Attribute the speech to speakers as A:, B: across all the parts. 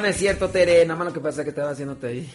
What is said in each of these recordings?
A: No es cierto, Tere. Nada más lo que pasa es que estaba haciéndote ahí.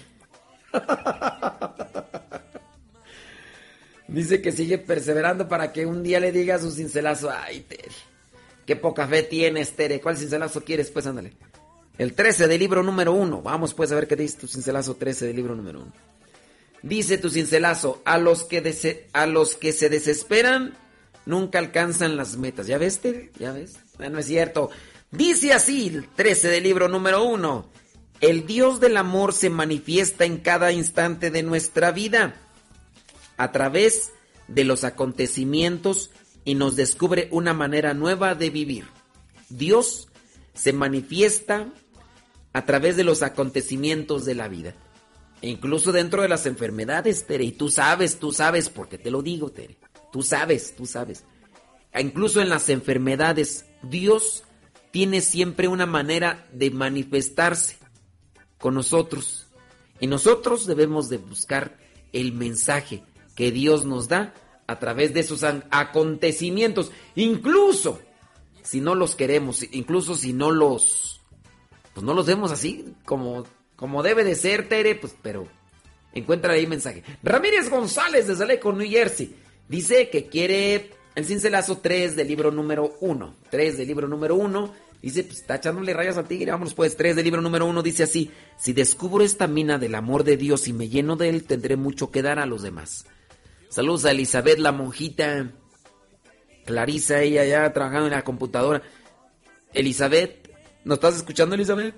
A: Dice que sigue perseverando para que un día le diga su cincelazo. Ay, Tere. Qué poca fe tienes, Tere. ¿Cuál cincelazo quieres? Pues ándale. El 13 del libro número 1. Vamos pues a ver qué dice tu cincelazo 13 del libro número 1. Dice tu cincelazo, a los que se desesperan nunca alcanzan las metas. ¿Ya ves, Tere? ¿Ya ves? No es cierto. Dice así el 13 del libro número 1. El Dios del amor se manifiesta en cada instante de nuestra vida a través de los acontecimientos y nos descubre una manera nueva de vivir. Dios se manifiesta a través de los acontecimientos de la vida. E incluso dentro de las enfermedades, Tere. Y tú sabes, porque te lo digo, Tere. Tú sabes. Incluso en las enfermedades, Dios tiene siempre una manera de manifestarse con nosotros. Y nosotros debemos de buscar el mensaje que Dios nos da a través de esos acontecimientos. Incluso si no los queremos, incluso si no los... pues no los vemos así como debe de ser, Tere, pues, pero encuentra ahí mensaje. Ramírez González desde Leco, New Jersey, dice que quiere el cincelazo 3 del libro número 1. 3 del libro número 1. Dice, pues está echándole rayas al tigre. Vámonos pues, 3 del libro número 1 dice así. Si descubro esta mina del amor de Dios y me lleno de él, tendré mucho que dar a los demás. Saludos a Elizabeth, la monjita. Clarisa, ella ya trabajando en la computadora. Elizabeth, ¿nos estás escuchando, Elizabeth?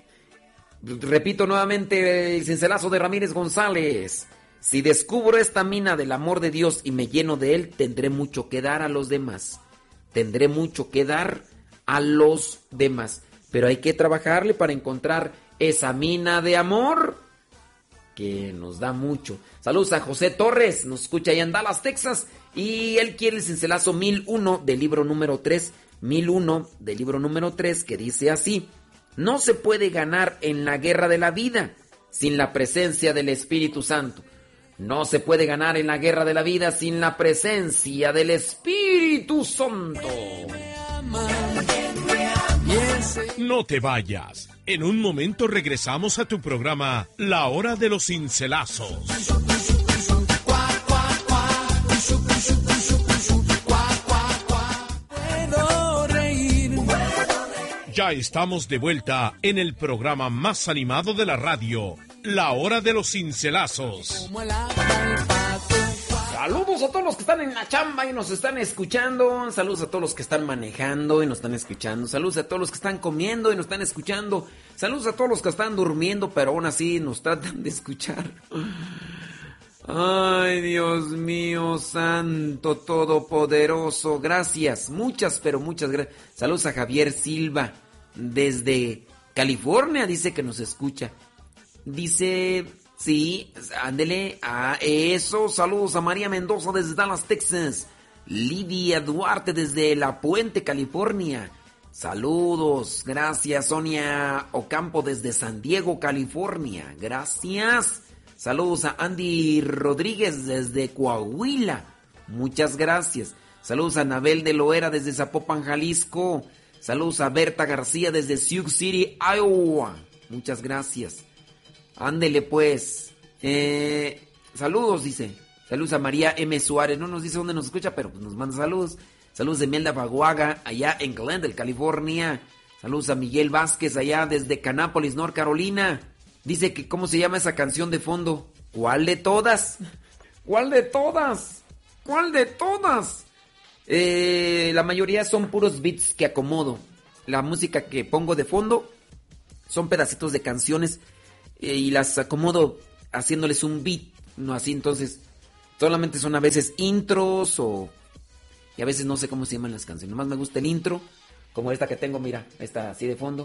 A: Repito nuevamente el cincelazo de Ramírez González. Si descubro esta mina del amor de Dios y me lleno de él, tendré mucho que dar a los demás. Tendré mucho que dar a los demás. Pero hay que trabajarle para encontrar esa mina de amor que nos da mucho. Saludos a José Torres, nos escucha allá en Dallas, Texas. Y él quiere el cincelazo 1001 del libro número 3. 1001 del libro número 3 que dice así. No se puede ganar en la guerra de la vida sin la presencia del Espíritu Santo. No se puede ganar en la guerra de la vida sin la presencia del Espíritu Santo.
B: No te vayas. En un momento regresamos a tu programa La Hora de los Cincelazos. Ya estamos de vuelta en el programa más animado de la radio, La Hora de los Cincelazos.
A: Saludos a todos los que están en la chamba y nos están escuchando. Saludos a todos los que están manejando y nos están escuchando. Saludos a todos los que están comiendo y nos están escuchando. Saludos a todos los que están durmiendo, pero aún así nos tratan de escuchar. Ay, Dios mío, santo, todopoderoso. Gracias, muchas, pero muchas gracias. Saludos a Javier Silva desde California, dice que nos escucha. Dice, sí, ándele a eso. Saludos a María Mendoza desde Dallas, Texas. Lidia Duarte desde La Puente, California. Saludos, gracias. Sonia Ocampo desde San Diego, California. Gracias. Saludos a Andy Rodríguez desde Coahuila. Muchas gracias. Saludos a Anabel de Loera desde Zapopan, Jalisco. Saludos a Berta García desde Sioux City, Iowa. Muchas gracias. Ándele pues. Saludos, dice. Saludos a María M. Suárez. No nos dice dónde nos escucha, pero pues nos manda saludos. Saludos de Melda Baguaga, allá en Glendale, California. Saludos a Miguel Vázquez, allá desde Canápolis, North Carolina. Dice que cómo se llama esa canción de fondo. ¿Cuál de todas? ¿Cuál de todas? ¿Cuál de todas? La mayoría son puros beats que acomodo. La música que pongo de fondo son pedacitos de canciones y las acomodo haciéndoles un beat, no así. Entonces solamente son a veces intros y a veces no sé cómo se llaman las canciones. Nomás me gusta el intro, como esta que tengo, mira, esta así de fondo.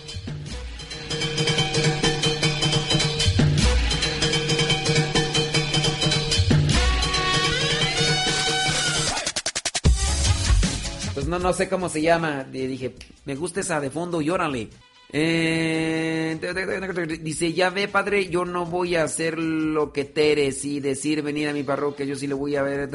A: Pues no sé cómo se llama. Dije, me gusta esa de fondo y órale. Dice, ya ve, padre, yo no voy a hacer lo que Teres y decir venir a mi parroquia, yo sí le voy a ver.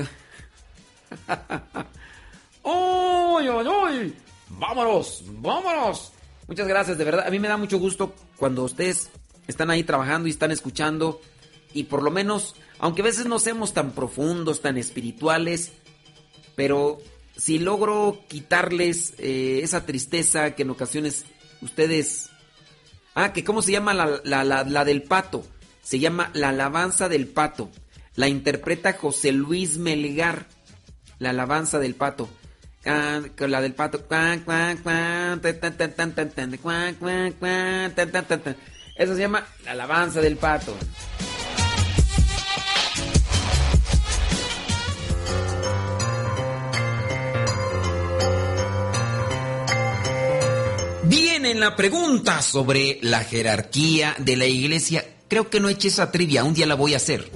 A: ¡Ay, ay, ay! ¡Vámonos! ¡Vámonos! Muchas gracias, de verdad. A mí me da mucho gusto cuando ustedes están ahí trabajando y están escuchando. Y por lo menos, aunque a veces no seamos tan profundos, tan espirituales, pero si logro quitarles esa tristeza que en ocasiones ustedes... que ¿cómo se llama la del pato? Se llama La Alabanza del Pato. La interpreta José Luis Melgar. La Alabanza del Pato. La del pato. Eso se llama La Alabanza del Pato. Viene la pregunta sobre la jerarquía de la iglesia. Creo que no eché esa trivia, un día la voy a hacer.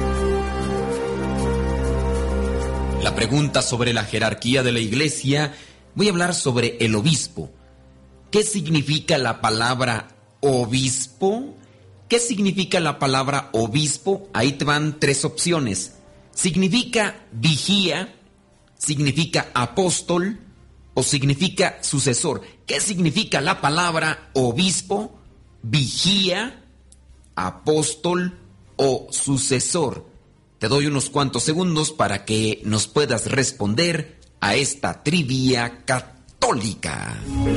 A: La pregunta sobre la jerarquía de la iglesia, voy a hablar sobre el obispo. ¿Qué significa la palabra obispo? ¿Qué significa la palabra obispo? Ahí te van 3 opciones. Significa vigía, significa apóstol o significa sucesor. ¿Qué significa la palabra obispo, vigía, apóstol o sucesor? Te doy unos cuantos segundos para que nos puedas responder a esta trivia católica.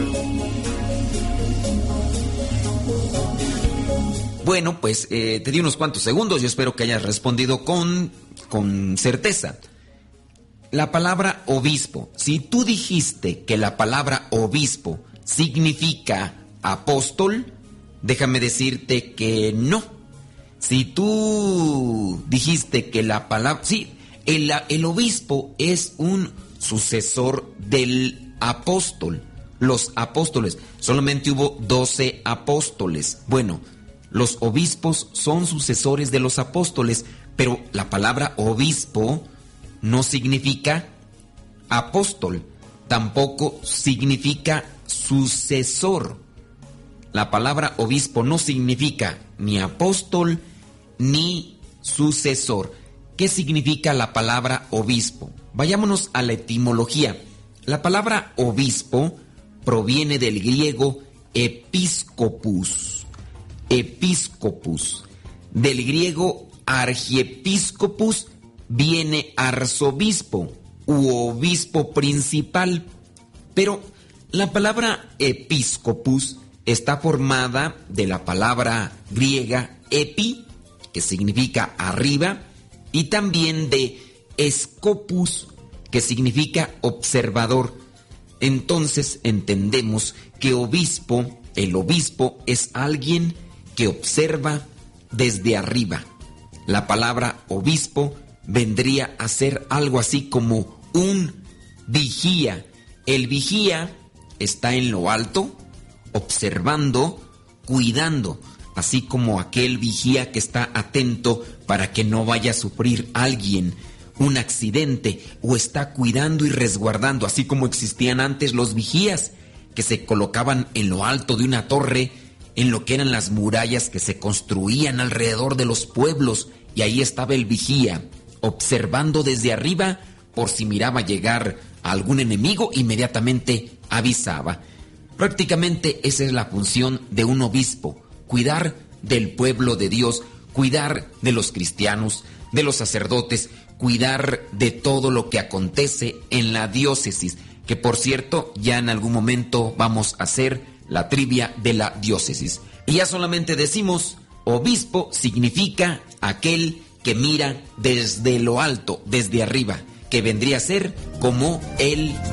A: Bueno, pues te di unos cuantos segundos. Yo espero que hayas respondido con certeza. La palabra obispo. Si tú dijiste que la palabra obispo significa apóstol, déjame decirte que no. Si tú dijiste que la palabra... Sí, el obispo es un sucesor del apóstol. Los apóstoles. Solamente hubo 12 apóstoles. Bueno, los obispos son sucesores de los apóstoles, pero la palabra obispo no significa apóstol, tampoco significa sucesor. La palabra obispo no significa ni apóstol ni sucesor. ¿Qué significa la palabra obispo? Vayámonos a la etimología. La palabra obispo proviene del griego episcopus. Episcopus. Del griego archiepiscopus viene arzobispo u obispo principal, pero la palabra episcopus está formada de la palabra griega epi, que significa arriba, y también de scopus, que significa observador. Entonces entendemos que obispo, el obispo es alguien que observa desde arriba. La palabra obispo vendría a ser algo así como un vigía. El vigía está en lo alto, observando, cuidando, así como aquel vigía que está atento para que no vaya a sufrir alguien un accidente, o está cuidando y resguardando, así como existían antes los vigías que se colocaban en lo alto de una torre, en lo que eran las murallas que se construían alrededor de los pueblos, y ahí estaba el vigía, observando desde arriba por si miraba llegar a algún enemigo, inmediatamente avisaba. Prácticamente esa es la función de un obispo, cuidar del pueblo de Dios, cuidar de los cristianos, de los sacerdotes, cuidar de todo lo que acontece en la diócesis, que por cierto ya en algún momento vamos a hacer la trivia de la diócesis. Y ya solamente decimos, obispo significa aquel que mira desde lo alto, desde arriba, que vendría a ser como el